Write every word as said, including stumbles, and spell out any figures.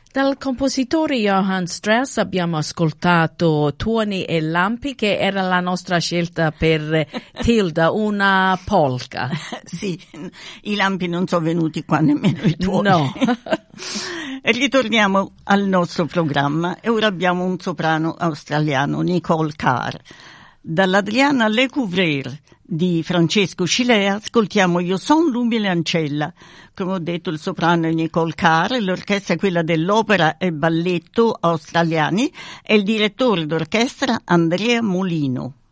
Dal compositore Johann Strauss abbiamo ascoltato Tuoni e Lampi, che era la nostra scelta per Tilda, una polka. Sì, i lampi non sono venuti qua, nemmeno i tuoni. No. Ritorniamo al nostro programma e ora abbiamo un soprano australiano, Nicole Carr. Dall'Adriana Lecouvreur di Francesco Cilea ascoltiamo Io son l'umile ancella. Come ho detto, il soprano è Nicole Carr, l'orchestra è quella dell'Opera e Balletto Australiani e il direttore d'orchestra Andrea Molino.